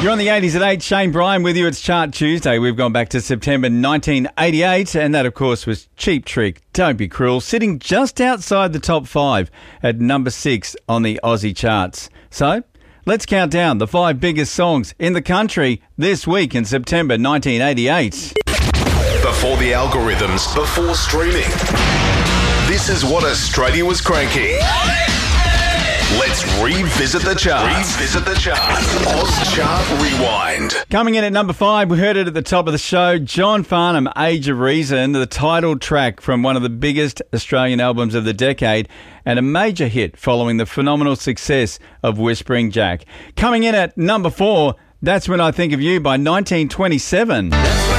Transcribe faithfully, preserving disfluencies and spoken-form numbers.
You're on the eighties at eight. Shane Bryan with you. It's Chart Tuesday. We've gone back to September nineteen eighty-eight, and that, of course, was Cheap Trick, Don't Be Cruel, sitting just outside the top five at number six on the Aussie charts. So, let's count down the five biggest songs in the country this week in September nineteen eighty-eight. Before the algorithms, before streaming, this is what Australia was cranking. Let's revisit the charts. Revisit the charts. Oz Chart Rewind. Coming in at number five, we heard it at the top of the show, John Farnham, Age of Reason, the title track from one of the biggest Australian albums of the decade, and a major hit following the phenomenal success of Whispering Jack. Coming in at number four, That's When I Think of You by nineteen twenty-seven.